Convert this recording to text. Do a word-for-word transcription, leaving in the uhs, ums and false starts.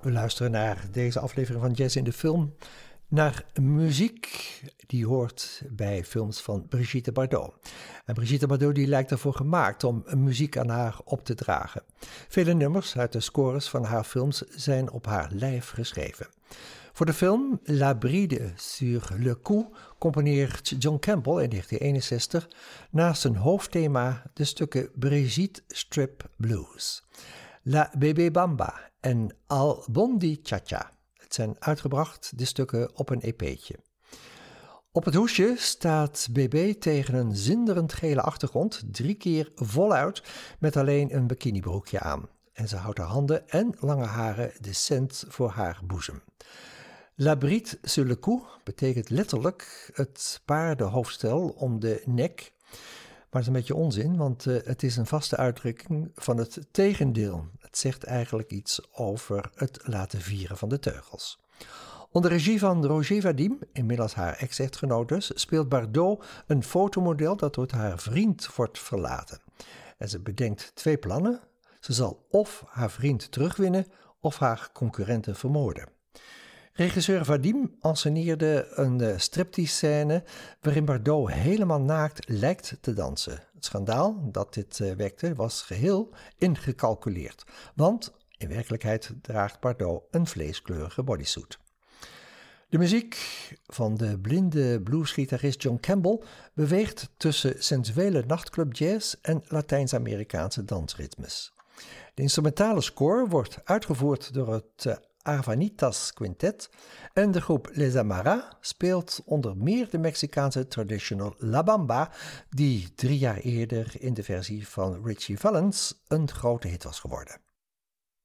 We luisteren naar deze aflevering van Jazz in de Film, naar muziek die hoort bij films van Brigitte Bardot. En Brigitte Bardot die lijkt ervoor gemaakt om muziek aan haar op te dragen. Vele nummers uit de scores van haar films zijn op haar lijf geschreven. Voor de film La Bride sur le Cou componeert John Campbell in negentien eenenzestig naast zijn hoofdthema de stukken Brigitte Strip Blues, La Bébé Bamba en Al Bondi Cha-Cha. Het zijn uitgebracht, de stukken, op een E P'tje. Op het hoesje staat B B tegen een zinderend gele achtergrond, drie keer voluit met alleen een bikinibroekje aan. En ze houdt haar handen en lange haren decent voor haar boezem. La bride sur le cou betekent letterlijk het paardenhoofdstel om de nek. Maar dat is een beetje onzin, want uh, het is een vaste uitdrukking van het tegendeel. Het zegt eigenlijk iets over het laten vieren van de teugels. Onder regie van Roger Vadim, inmiddels haar ex-echtgenoot dus, speelt Bardot een fotomodel dat door haar vriend wordt verlaten. En ze bedenkt twee plannen. Ze zal of haar vriend terugwinnen of haar concurrenten vermoorden. Regisseur Vadim ensceneerde een striptease-scène waarin Bardot helemaal naakt lijkt te dansen. Het schandaal dat dit uh, wekte was geheel ingecalculeerd, want in werkelijkheid draagt Bardot een vleeskleurige bodysuit. De muziek van de blinde bluesgitarist John Campbell beweegt tussen sensuele nachtclubjazz en Latijns-Amerikaanse dansritmes. De instrumentale score wordt uitgevoerd door het uh, Arvanitas Quintet en de groep Les Amaras speelt onder meer de Mexicaanse traditional La Bamba, die drie jaar eerder in de versie van Richie Valens een grote hit was geworden.